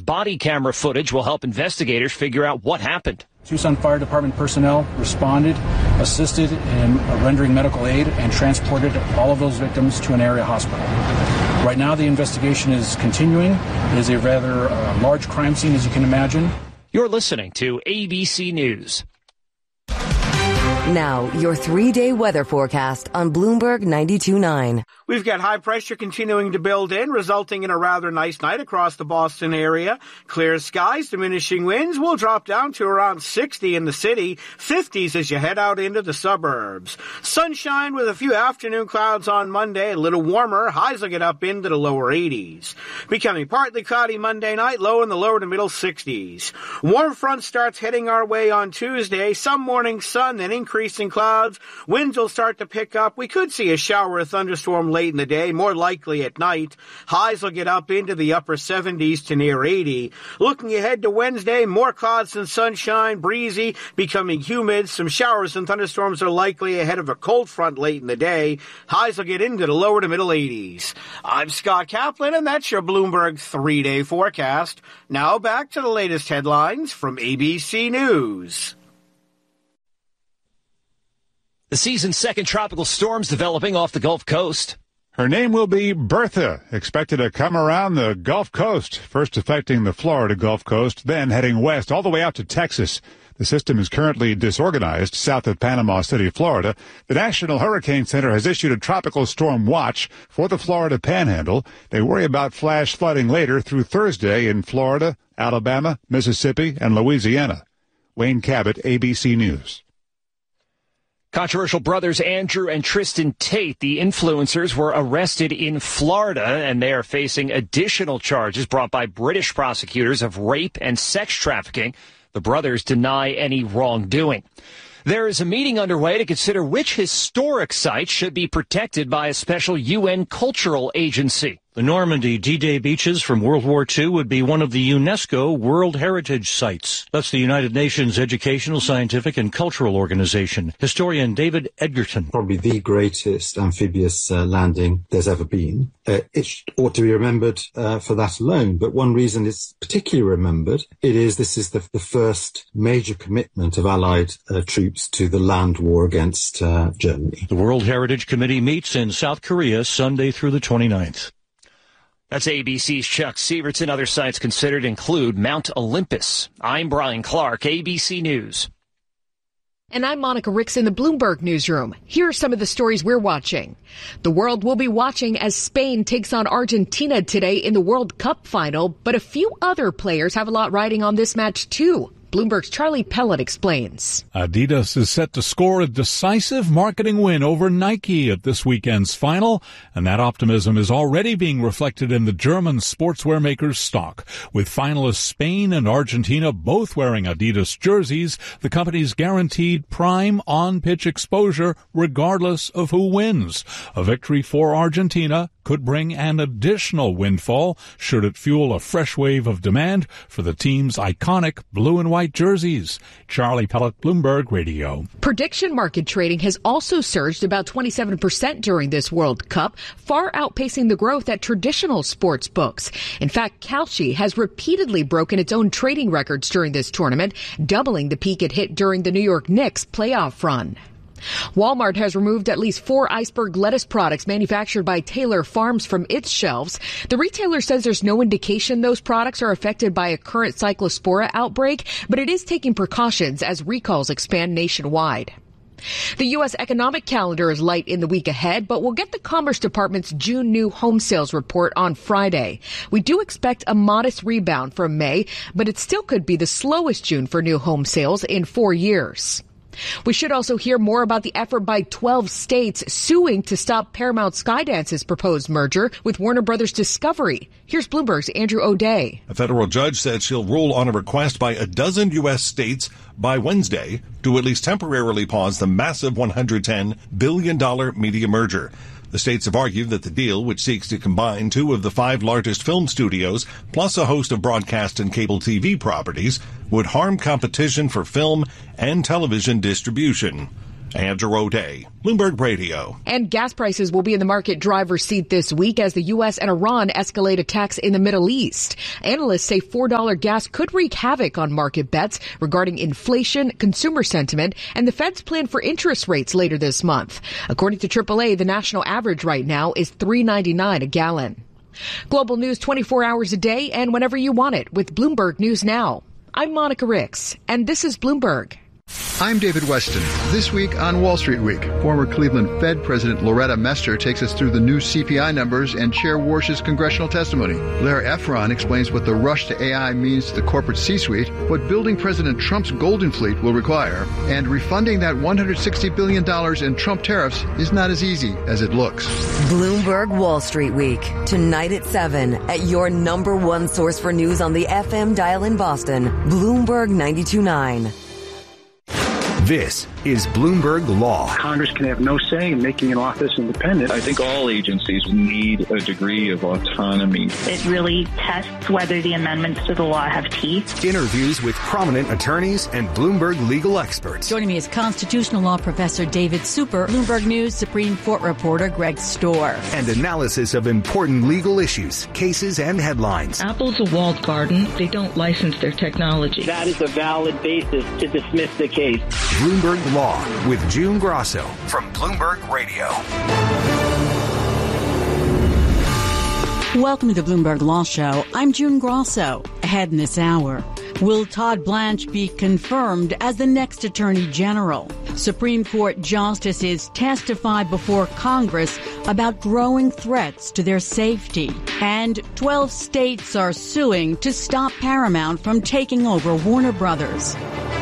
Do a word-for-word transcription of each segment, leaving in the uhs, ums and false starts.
body camera footage will help investigators figure out what happened. Tucson Fire Department personnel responded, assisted in rendering medical aid, and transported all of those victims to an area hospital. Right now, the investigation is continuing. It is a rather uh, large crime scene, as you can imagine. You're listening to A B C News. Now, your three-day weather forecast on Bloomberg ninety-two point nine. We've got high pressure continuing to build in, resulting in a rather nice night across the Boston area. Clear skies, diminishing winds will drop down to around sixty in the city, fifties as you head out into the suburbs. Sunshine with a few afternoon clouds on Monday, a little warmer. Highs will get up into the lower eighties. Becoming partly cloudy Monday night, low in the lower to middle sixties. Warm front starts heading our way on Tuesday. Some morning sun, then increasing clouds. Winds will start to pick up. We could see a shower or thunderstorm late in the day, more likely at night. Highs will get up into the upper seventies to near eighty. Looking ahead to Wednesday, more clouds and sunshine, breezy, becoming humid. Some showers and thunderstorms are likely ahead of a cold front late in the day. Highs will get into the lower to middle eighties. I'm Scott Kaplan, and that's your Bloomberg three-day forecast. Now back to the latest headlines from A B C News. The season's second tropical storm's developing off the Gulf Coast. Her name will be Bertha, expected to come around the Gulf Coast, first affecting the Florida Gulf Coast, then heading west all the way out to Texas. The system is currently disorganized south of Panama City, Florida. The National Hurricane Center has issued a tropical storm watch for the Florida Panhandle. They worry about flash flooding later through Thursday in Florida, Alabama, Mississippi, and Louisiana. Wayne Cabot, A B C News. Controversial brothers Andrew and Tristan Tate, the influencers, were arrested in Florida, and they are facing additional charges brought by British prosecutors of rape and sex trafficking. The brothers deny any wrongdoing. There is a meeting underway to consider which historic sites should be protected by a special U N cultural agency. The Normandy D-Day beaches from World War Two would be one of the UNESCO World Heritage Sites. That's the United Nations Educational, Scientific, and Cultural Organization. Historian David Edgerton. Probably the greatest amphibious uh, landing there's ever been. Uh, it ought to be remembered uh, for that alone, but one reason it's particularly remembered, it is this is the, the first major commitment of Allied uh, troops to the land war against uh, Germany. The World Heritage Committee meets in South Korea Sunday through the twenty-ninth. That's A B C's Chuck Sievertson. Other sites considered include Mount Olympus. I'm Brian Clark, A B C News. And I'm Monica Ricks in the Bloomberg Newsroom. Here are some of the stories we're watching. The world will be watching as Spain takes on Argentina today in the World Cup final, but a few other players have a lot riding on this match too. Bloomberg's Charlie Pellet explains. Adidas is set to score a decisive marketing win over Nike at this weekend's final, and that optimism is already being reflected in the German sportswear maker's stock. With finalists Spain and Argentina both wearing Adidas jerseys, the company's guaranteed prime on-pitch exposure regardless of who wins. A victory for Argentina could bring an additional windfall should it fuel a fresh wave of demand for the team's iconic blue and white jerseys. Charlie Pellet, Bloomberg Radio. Prediction market trading has also surged about twenty-seven percent during this World Cup, far outpacing the growth at traditional sports books. In fact, Kalshi has repeatedly broken its own trading records during this tournament, doubling the peak it hit during the New York Knicks playoff run. Walmart has removed at least four iceberg lettuce products manufactured by Taylor Farms from its shelves. The retailer says there's no indication those products are affected by a current cyclospora outbreak, but it is taking precautions as recalls expand nationwide. The U S economic calendar is light in the week ahead, but we'll get the Commerce Department's June new home sales report on Friday. We do expect a modest rebound from May, but it still could be the slowest June for new home sales in four years. We should also hear more about the effort by twelve states suing to stop Paramount Skydance's proposed merger with Warner Brothers Discovery. Here's Bloomberg's Andrew O'Day. A federal judge said she'll rule on a request by a dozen U S states by Wednesday to at least temporarily pause the massive one hundred ten billion dollars media merger. The states have argued that the deal, which seeks to combine two of the five largest film studios, plus a host of broadcast and cable T V properties, would harm competition for film and television distribution. Andrew O'Day, Bloomberg Radio. And gas prices will be in the market driver's seat this week as the U S and Iran escalate attacks in the Middle East. Analysts say four dollar gas could wreak havoc on market bets regarding inflation, consumer sentiment, and the Fed's plan for interest rates later this month. According to triple A, the national average right now is three ninety-nine a gallon. Global news twenty-four hours a day and whenever you want it with Bloomberg News Now. I'm Monica Ricks, and this is Bloomberg. I'm David Weston. This week on Wall Street Week, former Cleveland Fed President Loretta Mester takes us through the new C P I numbers and Chair Warsh's congressional testimony. Lara Efron explains what the rush to A I means to the corporate C-suite, what building President Trump's Golden Fleet will require, and refunding that one hundred sixty billion dollars in Trump tariffs is not as easy as it looks. Bloomberg Wall Street Week, tonight at seven at your number one source for news on the F M dial in Boston, Bloomberg ninety-two point nine. This is Bloomberg Law. Congress can have no say in making an office independent. I think all agencies need a degree of autonomy. It really tests whether the amendments to the law have teeth. Interviews with prominent attorneys and Bloomberg legal experts. Joining me is constitutional law professor David Super, Bloomberg News Supreme Court reporter Greg Storr. And analysis of important legal issues, cases, and headlines. Apple's a walled garden. They don't license their technology. That is a valid basis to dismiss the case. Bloomberg Law with June Grosso from Bloomberg Radio. Welcome to the Bloomberg Law Show. I'm June Grosso. Ahead in this hour, will Todd Blanche be confirmed as the next Attorney General? Supreme Court justices testify before Congress about growing threats to their safety. And twelve states are suing to stop Paramount from taking over Warner Brothers.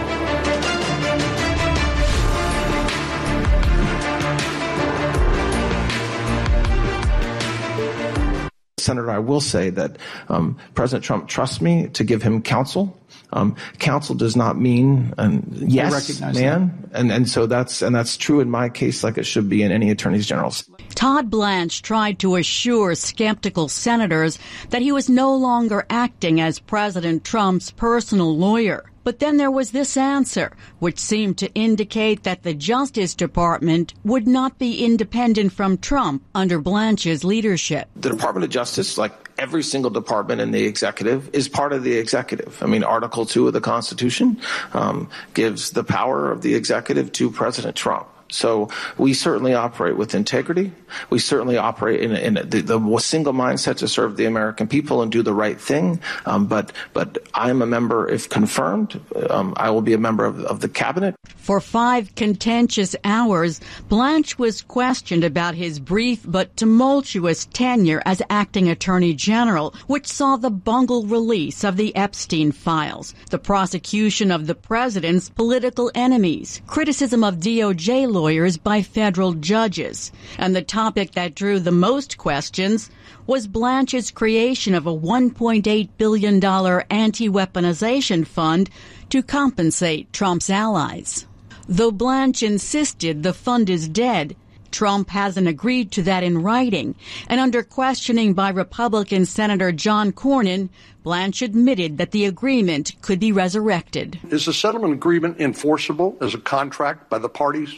Senator, I will say that um, President Trump trusts me to give him counsel. Um, counsel does not mean um, yes, man, and and so that's and that's true in my case, like it should be in any attorneys general's. Todd Blanche tried to assure skeptical senators that he was no longer acting as President Trump's personal lawyer. But then there was this answer, which seemed to indicate that the Justice Department would not be independent from Trump under Blanche's leadership. The Department of Justice, like every single department in the executive, is part of the executive. I mean, Article two of the Constitution um, gives the power of the executive to President Trump. So we certainly operate with integrity. We certainly operate in, in the, the single mindset to serve the American people and do the right thing. Um, but but I am a member, if confirmed, um, I will be a member of, of the cabinet. For five contentious hours, Blanche was questioned about his brief but tumultuous tenure as acting attorney general, which saw the bungled release of the Epstein files, the prosecution of the president's political enemies, criticism of D O J lawyers by federal judges. And the topic that drew the most questions was Blanche's creation of a one point eight billion dollars anti-weaponization fund to compensate Trump's allies. Though Blanche insisted the fund is dead, Trump hasn't agreed to that in writing. And under questioning by Republican Senator John Cornyn, Blanche admitted that the agreement could be resurrected. Is the settlement agreement enforceable as a contract by the parties?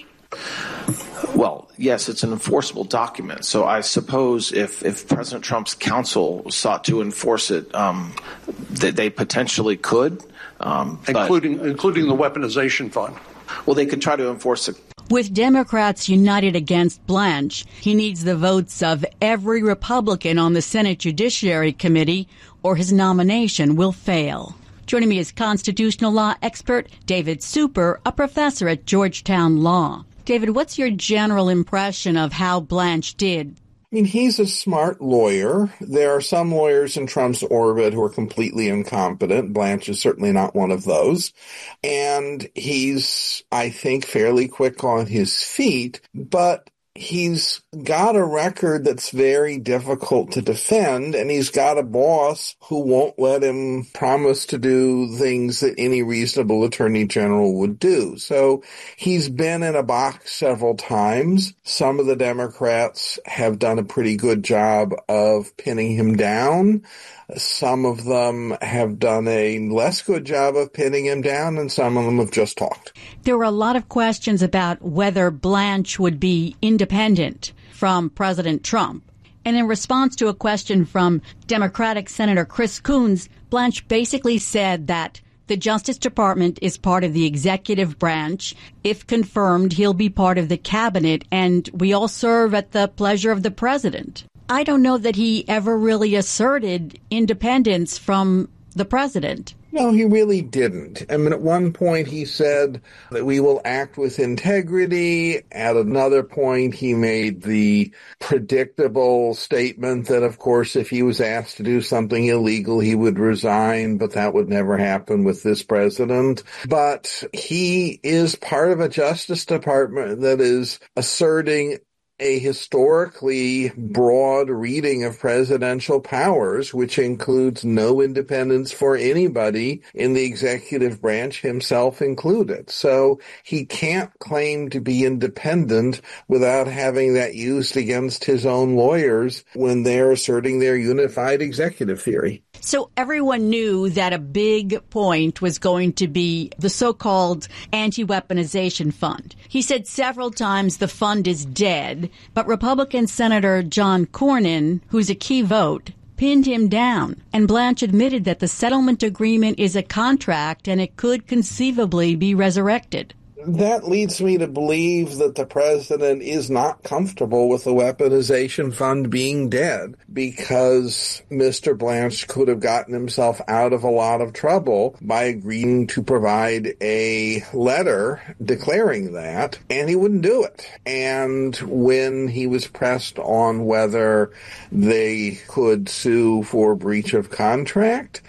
Well, yes, it's an enforceable document. So I suppose if, if President Trump's counsel sought to enforce it, um, they, they potentially could. Um, including but, including the weaponization fund. Well, they could try to enforce it. With Democrats united against Blanche, he needs the votes of every Republican on the Senate Judiciary Committee, or his nomination will fail. Joining me is constitutional law expert David Super, a professor at Georgetown Law. David, what's your general impression of how Blanche did? I mean, he's a smart lawyer. There are some lawyers in Trump's orbit who are completely incompetent. Blanche is certainly not one of those. And he's, I think, fairly quick on his feet, but he's got a record that's very difficult to defend, and he's got a boss who won't let him promise to do things that any reasonable attorney general would do. So he's been in a box several times. Some of the Democrats have done a pretty good job of pinning him down. Some of them have done a less good job of pinning him down, and some of them have just talked. There were a lot of questions about whether Blanche would be independent from President Trump. And in response to a question from Democratic Senator Chris Coons, Blanche basically said that the Justice Department is part of the executive branch. If confirmed, he'll be part of the cabinet, and we all serve at the pleasure of the president. I don't know that he ever really asserted independence from the president. No, he really didn't. I mean, at one point he said that we will act with integrity. At another point, he made the predictable statement that, of course, if he was asked to do something illegal, he would resign, but that would never happen with this president. But he is part of a Justice Department that is asserting a historically broad reading of presidential powers, which includes no independence for anybody in the executive branch, himself included. So he can't claim to be independent without having that used against his own lawyers when they're asserting their unified executive theory. So everyone knew that a big point was going to be the so-called anti-weaponization fund. He said several times the fund is dead, but Republican Senator John Cornyn, who's a key vote, pinned him down. And Blanche admitted that the settlement agreement is a contract and it could conceivably be resurrected. That leads me to believe that the president is not comfortable with the weaponization fund being dead, because Mister Blanche could have gotten himself out of a lot of trouble by agreeing to provide a letter declaring that, and he wouldn't do it. And when he was pressed on whether they could sue for breach of contract,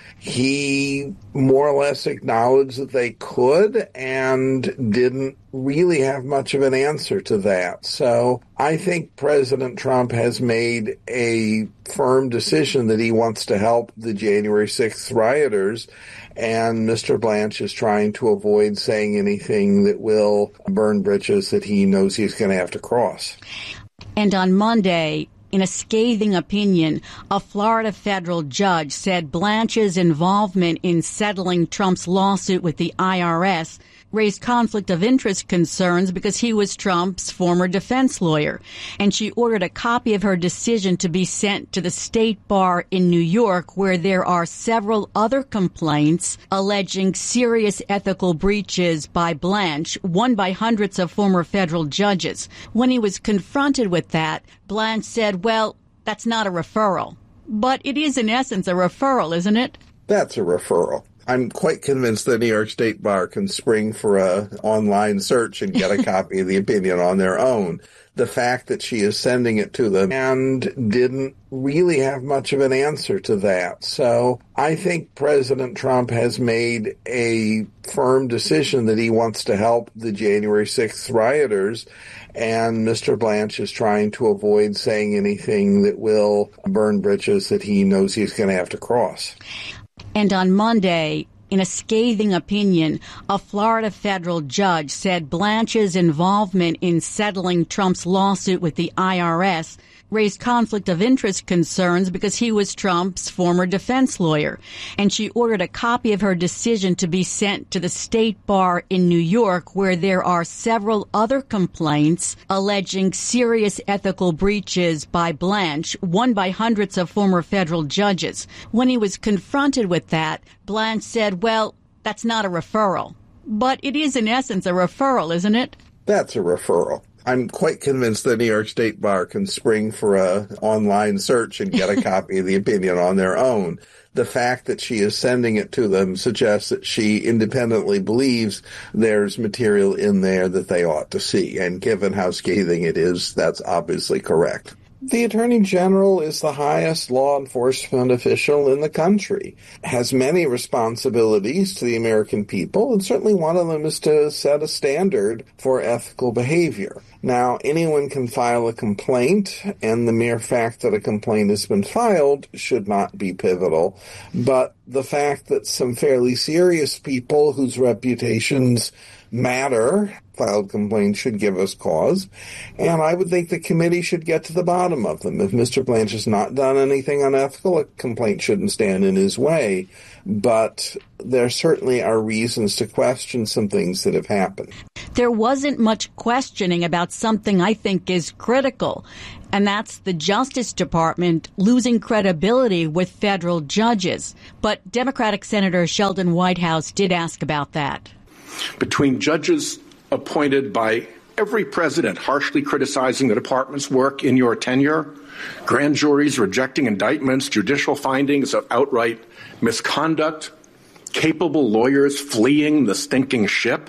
he more or less acknowledged that they could and didn't really have much of an answer to that. So I think President Trump has made a firm decision that he wants to help the January sixth rioters, and Mister Blanche is trying to avoid saying anything that will burn bridges that he knows he's going to have to cross. And on Monday, in a scathing opinion, a Florida federal judge said Blanche's involvement in settling Trump's lawsuit with the I R S raised conflict of interest concerns because he was Trump's former defense lawyer. And she ordered a copy of her decision to be sent to the state bar in New York, where there are several other complaints alleging serious ethical breaches by Blanche, one by hundreds of former federal judges. When he was confronted with that, Blanche said, well, that's not a referral. But it is in essence a referral, isn't it? That's a referral. I'm quite convinced the New York State Bar can spring for a online search and get a copy of the opinion on their own. The fact that she is sending it to them and didn't really have much of an answer to that. So I think President Trump has made a firm decision that he wants to help the January sixth rioters, and Mister Blanche is trying to avoid saying anything that will burn bridges that he knows he's going to have to cross. And on Monday, in a scathing opinion, a Florida federal judge said Blanche's involvement in settling Trump's lawsuit with the I R S raised conflict of interest concerns because he was Trump's former defense lawyer. And she ordered a copy of her decision to be sent to the state bar in New York, where there are several other complaints alleging serious ethical breaches by Blanche, one by hundreds of former federal judges. When he was confronted with that, Blanche said, well, that's not a referral. But it is in essence a referral, isn't it? That's a referral. I'm quite convinced the New York State Bar can spring for a online search and get a copy of the opinion on their own. The fact that she is sending it to them suggests that she independently believes there's material in there that they ought to see. And given how scathing it is, that's obviously correct. The Attorney General is the highest law enforcement official in the country, has many responsibilities to the American people, and certainly one of them is to set a standard for ethical behavior. Now, anyone can file a complaint, and the mere fact that a complaint has been filed should not be pivotal, but the fact that some fairly serious people whose reputations matter filed complaints should give us cause, and I would think the committee should get to the bottom of them. If Mister Blanch has not done anything unethical, a complaint shouldn't stand in his way, but there certainly are reasons to question some things that have happened. There wasn't much questioning about something I think is critical, and that's the Justice Department losing credibility with federal judges. But Democratic Senator Sheldon Whitehouse did ask about that. Between judges appointed by every president harshly criticizing the department's work in your tenure, grand juries rejecting indictments, judicial findings of outright misconduct, capable lawyers fleeing the stinking ship,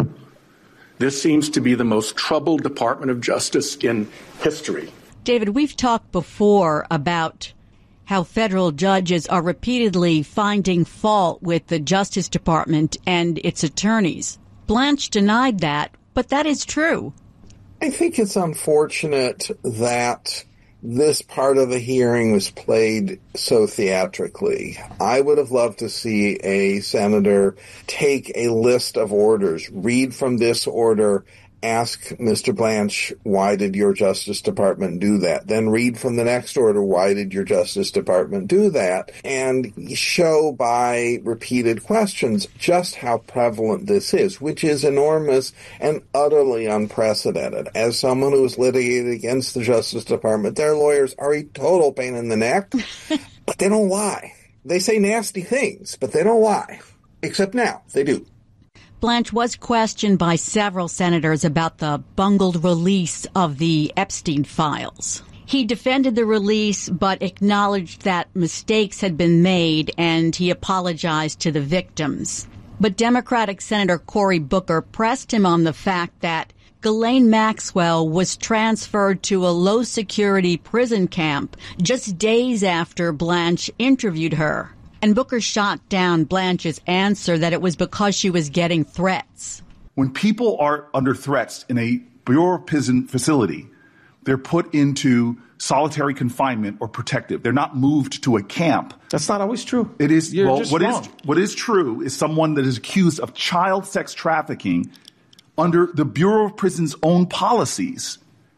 this seems to be the most troubled Department of Justice in history. David, we've talked before about how federal judges are repeatedly finding fault with the Justice Department and its attorneys. Blanch denied that, but that is true. I think it's unfortunate that this part of the hearing was played so theatrically. I would have loved to see a senator take a list of orders, read from this order, ask Mister Blanch, why did your Justice Department do that? Then read from the next order, why did your Justice Department do that? And show by repeated questions just how prevalent this is, which is enormous and utterly unprecedented. As someone who has litigated against the Justice Department, their lawyers are a total pain in the neck, but they don't lie. They say nasty things, but they don't lie. Except now, they do. Blanch was questioned by several senators about the bungled release of the Epstein files. He defended the release, but acknowledged that mistakes had been made, and he apologized to the victims. But Democratic Senator Cory Booker pressed him on the fact that Ghislaine Maxwell was transferred to a low-security prison camp just days after Blanch interviewed her. And Booker shot down Blanch's answer that it was because she was getting threats. When people are under threats in a Bureau of Prison facility, they're put into solitary confinement or protective. They're not moved to a camp. That's not always true. It is. You're well, just what wrong. is what is true is someone that is accused of child sex trafficking under the Bureau of Prison's own policies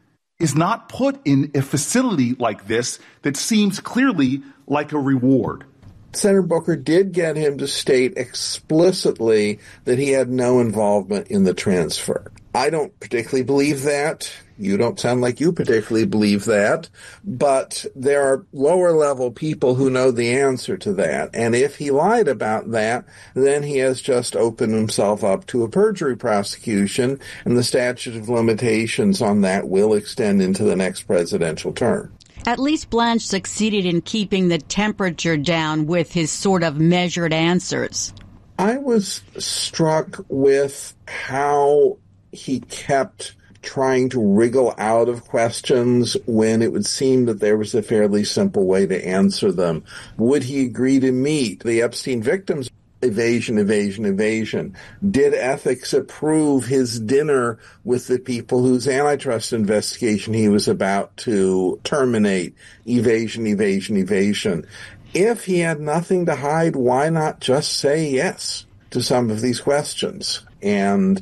is not put in a facility like this that seems clearly like a reward. Senator Booker did get him to state explicitly that he had no involvement in the transfer. I don't particularly believe that. You don't sound like you particularly believe that. But there are lower-level people who know the answer to that. And if he lied about that, then he has just opened himself up to a perjury prosecution, and the statute of limitations on that will extend into the next presidential term. At least Blanch succeeded in keeping the temperature down with his sort of measured answers. I was struck with how he kept trying to wriggle out of questions when it would seem that there was a fairly simple way to answer them. Would he agree to meet the Epstein victims? Evasion, evasion, evasion. Did ethics approve his dinner with the people whose antitrust investigation he was about to terminate? Evasion, evasion, evasion. If he had nothing to hide, why not just say yes to some of these questions? And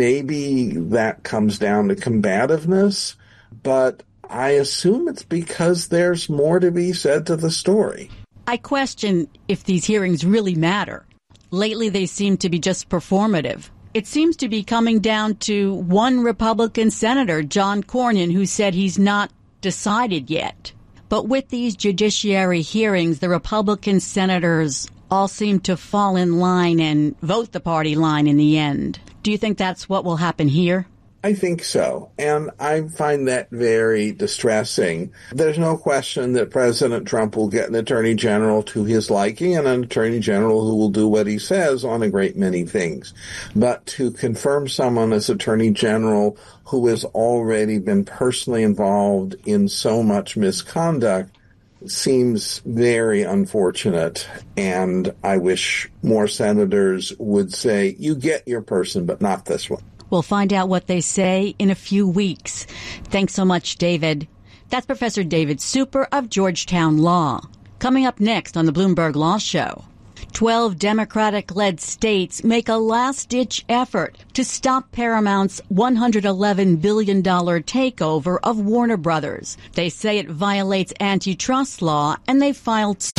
maybe that comes down to combativeness, but I assume it's because there's more to be said to the story. I question if these hearings really matter. Lately, they seem to be just performative. It seems to be coming down to one Republican senator, John Cornyn, who said he's not decided yet. But with these judiciary hearings, the Republican senators all seem to fall in line and vote the party line in the end. Do you think that's what will happen here? I think so, and I find that very distressing. There's no question that President Trump will get an attorney general to his liking and an attorney general who will do what he says on a great many things. But to confirm someone as attorney general who has already been personally involved in so much misconduct seems very unfortunate, and I wish more senators would say, you get your person, but not this one. We'll find out what they say in a few weeks. Thanks so much, David. That's Professor David Super of Georgetown Law. Coming up next on the Bloomberg Law Show. Twelve Democratic-led states make a last-ditch effort to stop Paramount's one hundred eleven billion dollars takeover of Warner Brothers. They say it violates antitrust law, and they filed